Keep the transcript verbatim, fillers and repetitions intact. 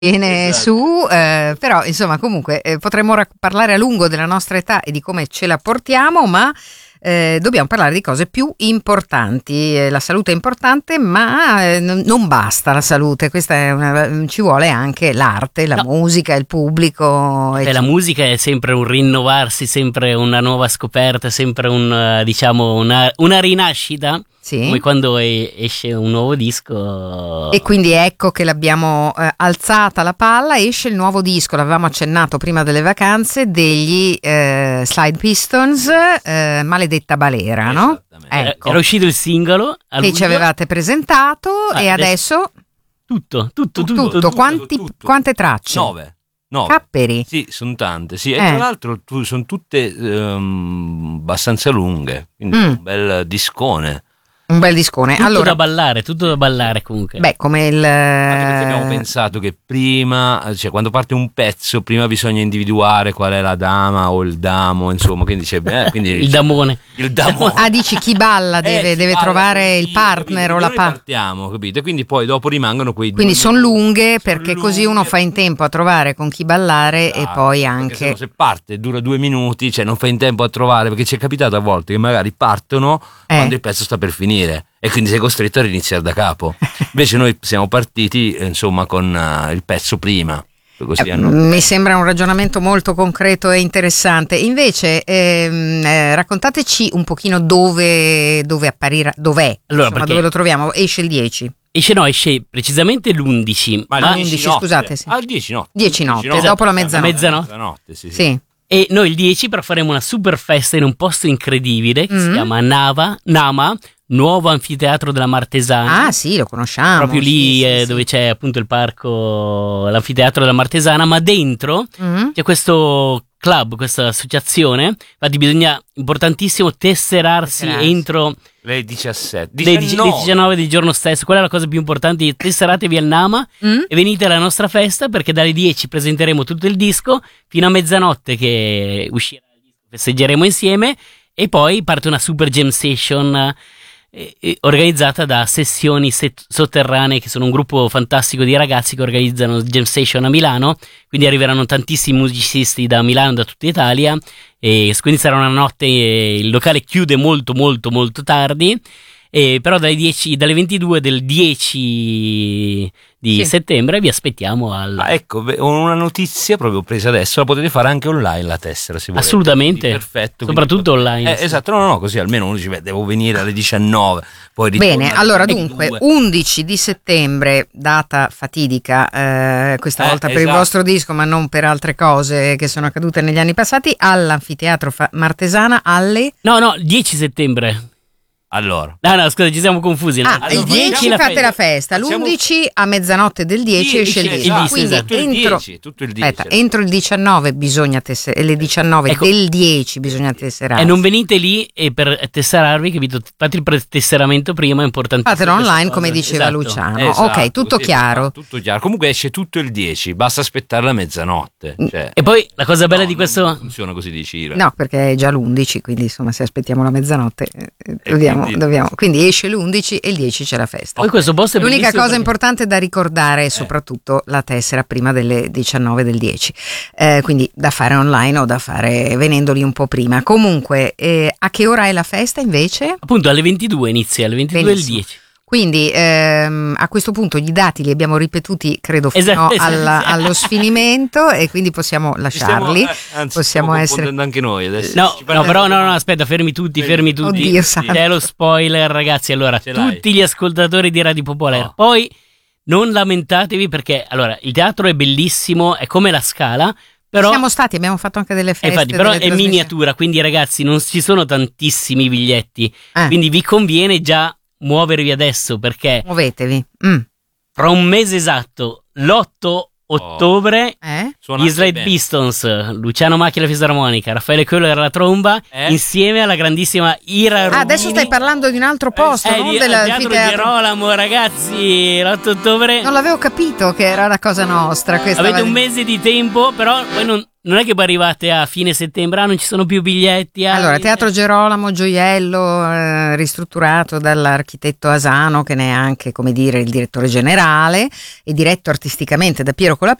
viene esatto. su, eh, però insomma comunque eh, potremmo ra- parlare a lungo della nostra età e di come ce la portiamo, ma eh, dobbiamo parlare di cose più importanti. Eh, la salute è importante, ma eh, non, non basta la salute, questa è una, ci vuole anche l'arte, la No. musica, il pubblico. Beh, la musica è sempre un rinnovarsi, sempre una nuova scoperta, sempre un, eh, diciamo una, una rinascita. Sì. Come quando e- esce un nuovo disco. E quindi ecco che l'abbiamo eh, alzata la palla, esce il nuovo disco, l'avevamo accennato prima delle vacanze, degli eh, Slide Pistons, eh, Maledetta Balera, no? Esattamente. Ecco, Era uscito il singolo a che luglio. ci avevate presentato Ah, e adesso Tutto, tutto, tutto. tutto, tutto, Quanti- tutto. quante tracce? Nove. Nove. Capperi. Sì, sono tante. Sì. E Eh. tra l'altro tu, sono tutte ehm, abbastanza lunghe, quindi Mm. un bel discone. Un bel discone. Tutto Allora, da ballare, tutto da ballare comunque. beh, come il Anche perché abbiamo eh, pensato che prima, cioè quando parte un pezzo, prima bisogna individuare qual è la dama o il damo, insomma, quindi c'è eh, quindi il damone. il damo. ah, dici chi balla deve, Eh, deve chi trovare balla, il sì, partner capito? o la Noi pa- partiamo, capito? E quindi poi dopo rimangono quei quindi due sono minuti. lunghe Son perché così lunghe. uno fa in tempo a trovare con chi ballare e Esatto, poi perché anche sennò se parte dura due minuti, cioè non fai in tempo a trovare, perché ci è capitato a volte che magari partono Eh. quando il pezzo sta per finire e quindi sei costretto a riniziare da capo. Invece noi siamo partiti eh, insomma con eh, il pezzo prima, così Eh, hanno- mi sembra un ragionamento molto concreto e interessante. Invece, ehm, eh, raccontateci un pochino dove, dove apparirà, dov'è, Allora, insomma, perché- dove lo troviamo. Esce il dieci. Esce no, esce precisamente l'undici. Ma ma- alle undici, dieci notte. scusate, sì. Alle dieci notte. dieci notte, Dieci dopo la mezzanotte. Mezzanotte, Mezzanotte. sì, sì. Sì. E noi il dieci però faremo una super festa in un posto incredibile che si Mm. chiama Nava, Nama, nuovo anfiteatro della Martesana. Ah, sì, lo conosciamo. Proprio lì sì, sì, eh, sì. dove c'è appunto il parco, l'anfiteatro della Martesana, ma dentro Mm. c'è questo club, questa associazione. Infatti bisogna, importantissimo, tesserarsi Tesserarsi. entro Le diciassette. le diciannove del giorno stesso. Quella è la cosa più importante. Tesseratevi al Nama Mm? e venite alla nostra festa, perché dalle dieci presenteremo tutto il disco fino a mezzanotte che uscirà il disco, festeggeremo insieme e poi parte una super jam session eh, eh, organizzata da Sessioni Set- Sotterranee, che sono un gruppo fantastico di ragazzi che organizzano jam session a Milano, quindi arriveranno tantissimi musicisti da Milano, da tutta Italia, e quindi sarà una notte, eh, il locale chiude molto molto molto tardi. Eh, però dalle dieci, dalle ventidue del dieci di Sì. settembre vi aspettiamo al... Ah, ecco, ve- ho una notizia proprio presa adesso, la potete fare anche online la tessera se volete. Assolutamente. Quindi perfetto. Soprattutto quindi- online, Eh, sì. esatto, no, no, no, così almeno uno dice, beh, devo venire alle diciannove, poi ritorno Bene, alle allora ventidue. dunque undici di settembre, data fatidica, eh, questa Eh, volta per il esatto. vostro disco, ma non per altre cose che sono accadute negli anni passati, all'anfiteatro Fa- Martesana alle... No, no, il dieci settembre. Allora, No, no, scusa, ci siamo confusi. Ah, allora, il dieci facciamo fate fe- la festa, facciamo- l'undici a mezzanotte del dieci esce il esce, disco. esatto, Quindi tutto il entro, dieci, tutto il dieci. aspetta, entro il diciannove bisogna tesserare, le diciannove Ecco. del dieci bisogna tesserare. E non venite lì e per tesserarvi, capito? Fate il pre- tesseramento prima, è importantissimo. Fatelo questa online cosa. come diceva Esatto. Luciano. Esatto, Ok, tutto sì, chiaro. esatto, tutto chiaro. Comunque esce tutto il dieci, basta aspettare la mezzanotte. Cioè, E poi la cosa bella no, di non questo... funziona così di Cira. No, perché è già l'undici, quindi insomma se aspettiamo la mezzanotte eh, dobbiamo, quindi- dobbiamo- quindi esce l'undici e il dieci c'è la festa. Poi questo posto è L'unica bellissimo cosa perché- importante da ricordare è soprattutto la tessera prima delle diciannove del dieci, eh, quindi da fare online o da fare venendoli un po' prima. Comunque, eh, a che ora è la festa invece? Appunto alle ventidue inizia, alle ventidue del Benissimo. dieci. Quindi ehm, a questo punto i dati li abbiamo ripetuti credo fino Esatto, esatto. alla- allo sfinimento e quindi possiamo Ci stiamo- lasciarli. eh, anzi, possiamo stiamo essere... confondendo anche noi adesso. No, Ci no, pare- però no, no, aspetta, fermi tutti, fermi tutti. Oddio santo. C'è lo spoiler, ragazzi. Allora, Ce l'hai? tutti gli ascoltatori di Radio Popolare. No. Poi non lamentatevi perché, allora, il teatro è bellissimo, è come la Scala, però... Siamo stati, abbiamo fatto anche delle eh, feste. infatti, però delle è trasmissioni. miniatura, quindi ragazzi non ci sono tantissimi biglietti, Eh, quindi vi conviene già muovervi adesso perché muovetevi. Mm. fra un mese esatto, l'otto ottobre, Eh? Suona gli anche Slide bene. Luciano Luciano Macchi alla fisarmonica, Raffaele Köhler alla tromba, Eh? insieme alla grandissima Ira Rubini. Ah, adesso stai parlando di un altro posto, Eh, non di, al teatro di dell'anfiteatro. Girolamo, ragazzi, l'otto ottobre. Non l'avevo capito che era la cosa nostra. Questa Avete va- un mese di tempo, però poi non, non è che poi arrivate a fine settembre, ah, non ci sono più biglietti. Ah, Allora, Teatro Gerolamo Gioiello, eh, ristrutturato dall'architetto Asano, che ne è anche, come dire, il direttore generale, e diretto artisticamente da Piero Colapinto.